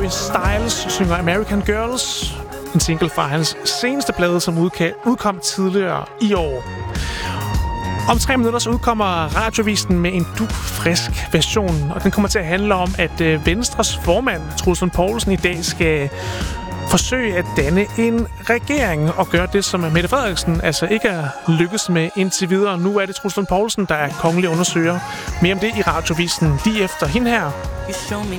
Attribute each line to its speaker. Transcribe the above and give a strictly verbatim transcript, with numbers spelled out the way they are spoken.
Speaker 1: Harry Styles synger American Girls, en single fra hans seneste plade, som udka- udkom tidligere i år. Om tre minutter så udkommer Radiovisen med en dugfrisk version, og den kommer til at handle om, at øh, Venstres formand, Troels Lund Poulsen, i dag skal forsøge at danne en regering og gøre det, som Mette Frederiksen altså ikke er lykkes med indtil videre. Nu er det Troels Lund Poulsen, der er kongelig undersøger. Mere om det i Radiovisen lige efter hende her.